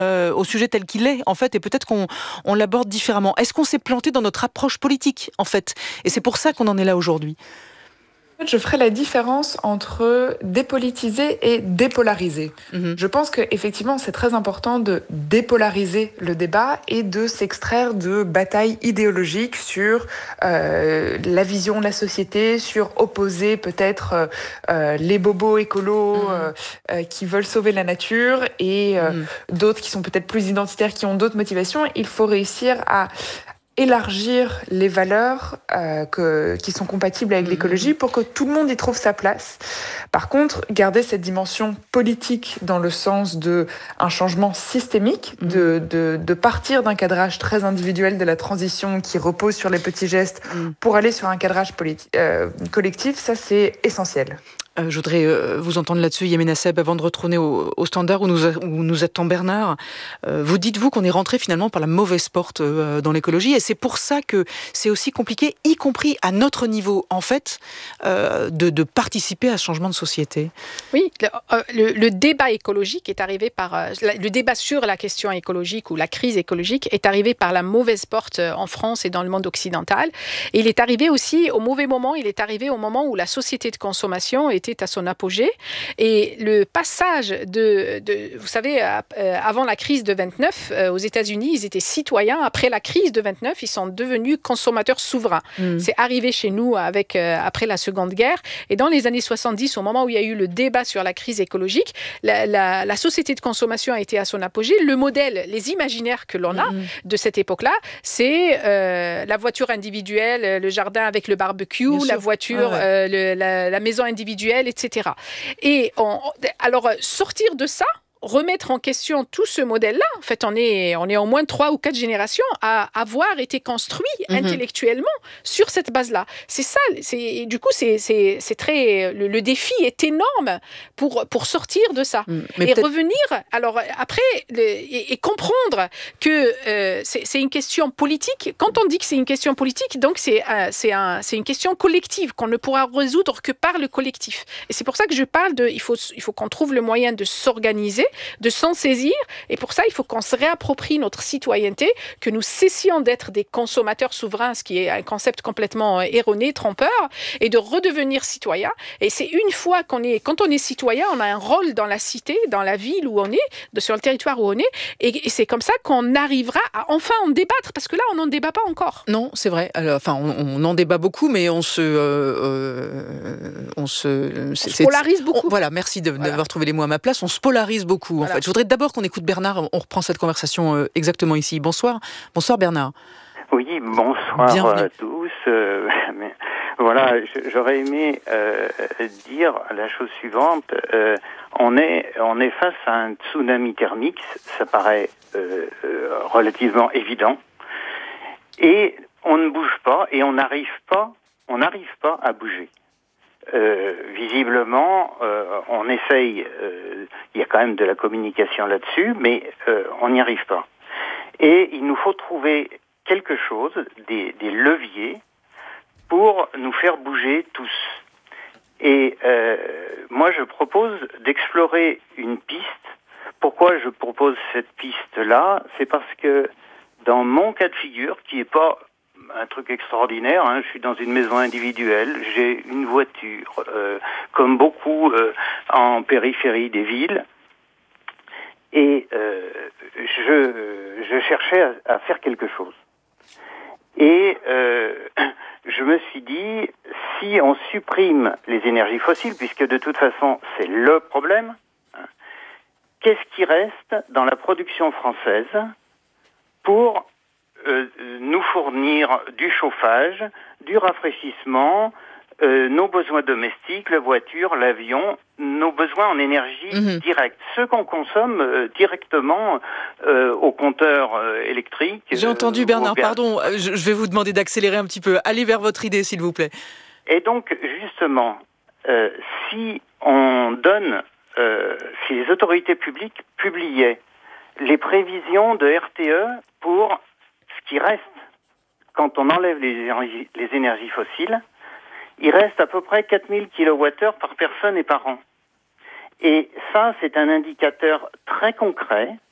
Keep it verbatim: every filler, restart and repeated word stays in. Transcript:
euh, au sujet tel qu'il est, en fait, et peut-être qu'on on l'aborde différemment. Est-ce qu'on s'est planté dans notre approche politique, en fait? Et c'est pour ça qu'on en est là aujourd'hui. Je ferai la différence entre dépolitiser et dépolariser. Mmh. Je pense qu'effectivement, c'est très important de dépolariser le débat et de s'extraire de batailles idéologiques sur euh, la vision de la société, sur opposer peut-être euh, les bobos écolos Mmh. euh, euh, qui veulent sauver la nature et euh, Mmh. d'autres qui sont peut-être plus identitaires, qui ont d'autres motivations. Il faut réussir à élargir les valeurs euh, que, qui sont compatibles avec Mmh. l'écologie pour que tout le monde y trouve sa place. Par contre, garder cette dimension politique dans le sens de un changement systémique, Mmh. de, de, de partir d'un cadrage très individuel de la transition qui repose sur les petits gestes Mmh. pour aller sur un cadrage politi- euh, collectif, ça c'est essentiel. Euh, je voudrais euh, vous entendre là-dessus, Yamina Seb, avant de retourner au, au standard où nous, a, où nous attend Bernard. Euh, vous dites-vous qu'on est rentré finalement par la mauvaise porte euh, dans l'écologie, et c'est pour ça que c'est aussi compliqué, y compris à notre niveau, en fait, euh, de, de participer à ce changement de société. Oui, le, euh, le, le débat écologique est arrivé par... Euh, le débat sur la question écologique ou la crise écologique est arrivé par la mauvaise porte en France et dans le monde occidental. Et il est arrivé aussi au mauvais moment, il est arrivé au moment où la société de consommation était à son apogée. Et le passage de... de vous savez, euh, avant la crise de vingt-neuf, euh, aux États-Unis, ils étaient citoyens. Après la crise de vingt-neuf, ils sont devenus consommateurs souverains. Mmh. C'est arrivé chez nous avec, euh, après la Seconde Guerre. Et dans les années soixante-dix, au moment où il y a eu le débat sur la crise écologique, la, la, la société de consommation a été à son apogée. Le modèle, les imaginaires que l'on a mmh. de cette époque-là, c'est euh, la voiture individuelle, le jardin avec le barbecue, Bien la sûr. voiture, ah ouais. euh, le, la, la maison individuelle, et cetera. Et on, alors, sortir de ça, remettre en question tout ce modèle-là. En fait, on est, on est au moins trois ou quatre générations à avoir été construit mmh. intellectuellement sur cette base-là. C'est ça. C'est, du coup, c'est, c'est, c'est très. Le, le défi est énorme pour, pour sortir de ça. Mmh. Mais et peut-être... revenir, alors après, le, et, et comprendre que euh, c'est, c'est une question politique. Quand on dit que c'est une question politique, donc c'est, euh, c'est, un, c'est une question collective qu'on ne pourra résoudre que par le collectif. Et c'est pour ça que je parle de. Il faut, il faut qu'on trouve le moyen de s'organiser, de s'en saisir, et pour ça, il faut qu'on se réapproprie notre citoyenneté, que nous cessions d'être des consommateurs souverains, ce qui est un concept complètement erroné, trompeur, et de redevenir citoyen. Et c'est une fois qu'on est, quand on est citoyen, on a un rôle dans la cité, dans la ville où on est, de, sur le territoire où on est, et, et c'est comme ça qu'on arrivera à enfin en débattre, parce que là, on n'en débat pas encore. Non, c'est vrai. Alors, enfin, on, on en débat beaucoup, mais on se, euh, euh, on se, c'est, on se polarise beaucoup. On, voilà, merci de, voilà. d'avoir trouvé les mots à ma place. On se polarise beaucoup. Voilà. En fait, je voudrais d'abord qu'on écoute Bernard. On reprend cette conversation euh, exactement ici. Bonsoir, bonsoir Bernard. Oui, bonsoir Bienvenue. à tous. Euh, mais, voilà, j'aurais aimé euh, dire la chose suivante. Euh, on est, on est face à un tsunami thermique. Ça paraît euh, euh, relativement évident. Et on ne bouge pas et on n'arrive pas, on n'arrive pas à bouger. Euh, visiblement, euh, on essaye, euh, il y a quand même de la communication là-dessus, mais euh, on n'y arrive pas. Et il nous faut trouver quelque chose, des, des leviers, pour nous faire bouger tous. Et euh, moi, je propose d'explorer une piste. Pourquoi je propose cette piste-là ? C'est parce que dans mon cas de figure, qui n'est pas un truc extraordinaire, hein. Je suis dans une maison individuelle, j'ai une voiture, euh, comme beaucoup euh, en périphérie des villes, et euh, je, je cherchais à, à faire quelque chose. Et euh, je me suis dit, si on supprime les énergies fossiles, puisque de toute façon c'est le problème, hein, qu'est-ce qui reste dans la production française pour Euh, nous fournir du chauffage, du rafraîchissement, euh, nos besoins domestiques, la voiture, l'avion, nos besoins en énergie mmh. directe, ceux qu'on consomme euh, directement euh, au compteur euh, électrique. J'ai entendu euh, Bernard, pardon, je, je vais vous demander d'accélérer un petit peu. Allez vers votre idée, s'il vous plaît. Et donc, justement, euh, si on donne, euh, si les autorités publiques publiaient les prévisions de R T E pour qui reste, quand on enlève les énergies, les énergies fossiles, il reste à peu près quatre mille kilowattheures par personne et par an. Et ça, c'est un indicateur très concret